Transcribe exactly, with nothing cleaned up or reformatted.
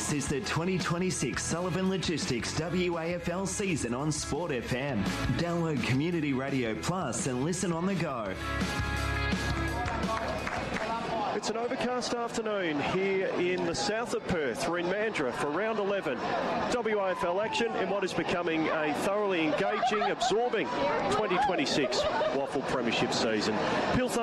This is the twenty twenty-six Sullivan Logistics W A F L season on Sport F M. Download Community Radio Plus and listen on the go. It's an overcast afternoon here in the south of Perth. We're in Mandurah for round eleven. W A F L action in what is becoming a thoroughly engaging, absorbing twenty twenty-six Waffle Premiership season. Peel